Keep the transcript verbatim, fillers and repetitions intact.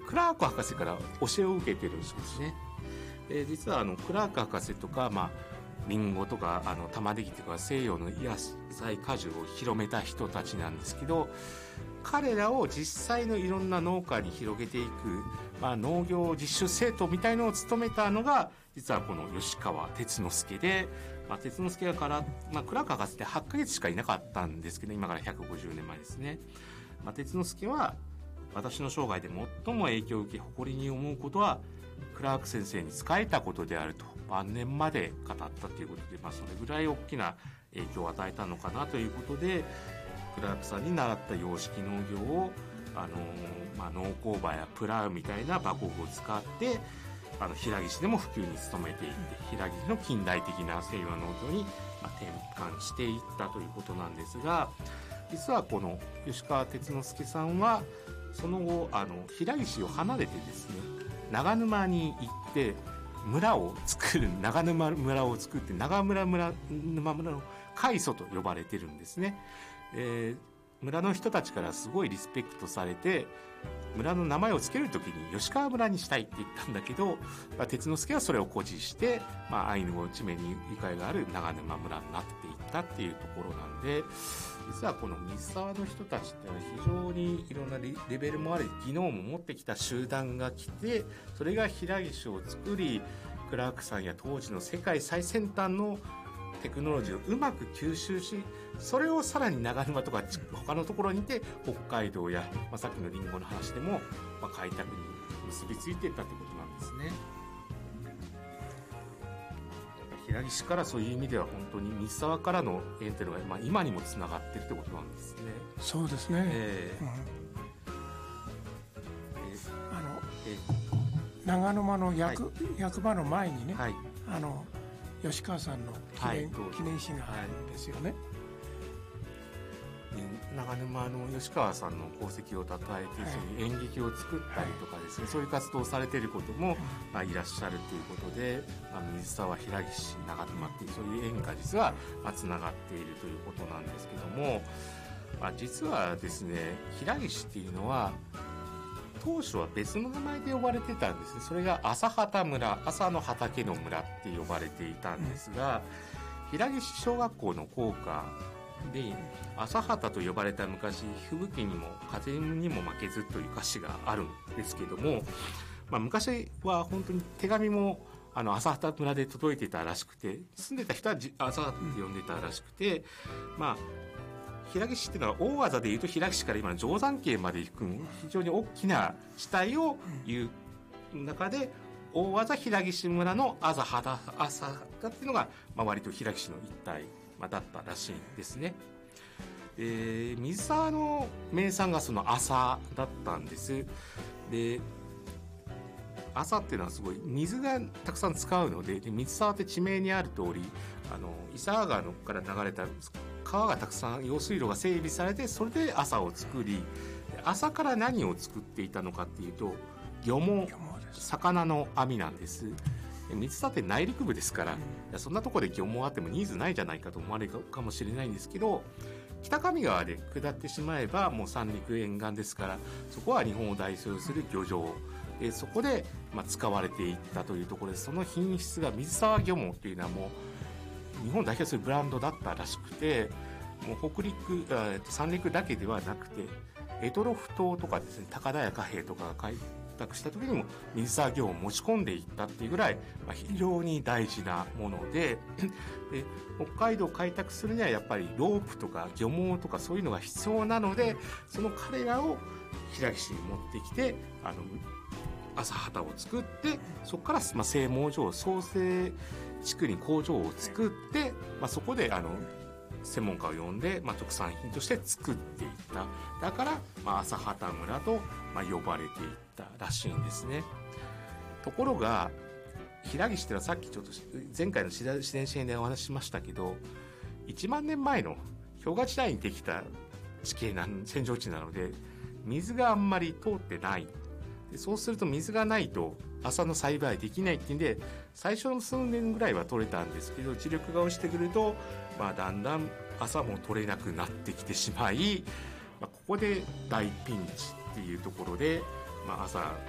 クラーク博士から教えを受けてるんですね。で実はあのクラーク博士とか、まあ、リンゴとかあの玉ねぎとか西洋の野菜果樹を広めた人たちなんですけど、彼らを実際のいろんな農家に広げていく、まあ、農業実習生徒みたいのを務めたのが実はこの吉川哲之助で、まあ、哲之助がから、まあ、クラーク博士ってはちかげつしかいなかったんですけど、今からひゃくごじゅうねんまえですね。まあ、哲之助は私の生涯で最も影響を受け誇りに思うことはクラーク先生に仕えたことであると晩年まで語ったということで、まあ、それぐらい大きな影響を与えたのかなということで、クラークさんに習った洋式農業を、あのーまあ、農耕馬やプラウみたいな馬工具を使ってあの平岸でも普及に努めていって、平岸の近代的な西洋農業に、まあ、転換していったということなんですが、実はこの吉川哲之助さんはその後あの平岸を離れてですね、長沼に行って村を作る長沼村を作って長村村沼村の開祖と呼ばれてるんですね。えー、村の人たちからすごいリスペクトされて、村の名前を付けるときに吉川村にしたいって言ったんだけど、まあ、哲之助はそれを誇示して、まあ、アイヌ語地名にゆかりがある長沼村になっていったっていうところなんで、実はこの水沢の人たちっていうのは非常にいろんなレベルもあり技能も持ってきた集団が来て、それが平岸を作り、クラークさんや当時の世界最先端のテクノロジーをうまく吸収し、それをさらに長沼とか他のところにいて北海道や、まあ、さっきのリンゴの話でも、まあ、開拓に結びついていったということなんですね。平岸からそういう意味では本当に水沢からの縁というのが、まあ、今にもつながっているということなんですね。 そうですね、 えーうんえーあのえー長沼の役、 はい、 役場の前にね、 はい、 あの吉川さんの記念、はい、記念碑があるんですよね。 長沼の吉川さんの功績をたたえて、はい、そういう演劇を作ったりとかですね、はい、そういう活動をされていることも、まあ、いらっしゃるということで、まあ、水沢平岸長沼っていうそういう縁が実はつながっているということなんですけども、まあ、実はですね、平岸っていうのは当初は別の名前で呼ばれてたんですね。それが朝畑村、朝の畑の村って呼ばれていたんですが、平岸小学校の校歌で朝畑と呼ばれた昔、吹雪にも風にも負けずという歌詞があるんですけども、まあ、昔は本当に手紙もあの朝畑村で届いてたらしくて、住んでた人は朝畑って呼んでたらしくて、まあ平岸っていうのは大技でいうと平岸から今の定山渓まで行く非常に大きな地帯を言う中で、大技平岸村の朝畑朝畑っていうのが、まあ、割と平岸の一帯だったらしいんですね。えー、水沢の名産がその朝だったんです。で朝っていうのはすごい水がたくさん使うの で, で水沢って地名にある通り、あの伊佐川のから流れた川がたくさん用水路が整備されて、それで朝を作り、朝から何を作っていたのかっていうと漁網、魚の網なんです。水沢って内陸部ですから、うん、そんなところで漁網あってもニーズないじゃないかと思われるかもしれないんですけど、北上川で下ってしまえばもう三陸沿岸ですから、そこは日本を代表する漁場で、そこでまあ使われていったというところで、その品質が水沢漁網っていうのはもう日本を代表するブランドだったらしくて、もう北陸三陸だけではなくて択捉島とかですね、高田屋貨幣とかが開拓した時にも水沢漁を持ち込んでいったっていうぐらい、まあ、非常に大事なもの で, で北海道を開拓するにはやっぱりロープとか漁網とかそういうのが必要なので、その彼らを平岸に持ってきて、あの朝畑を作って、そこから、まあ、製網所を創生地区に工場を作って、まあ、そこであの専門家を呼んで、まあ、特産品として作っていった。だから、まあ、朝畑村と、まあ、呼ばれていったらしいんですね。ところが平岸ってのはさっきちょっと前回の自然史編でお話ししましたけど、いちまんねんまえの氷河時代にできた地形な扇状地なので水があんまり通ってない。でそうすると水がないと朝の栽培できないっていうんで、最初の数年ぐらいは取れたんですけど、地力が落ちてくると、まあ、だんだん朝も取れなくなってきてしまい、まあ、ここで大ピンチっていうところで、まあ、朝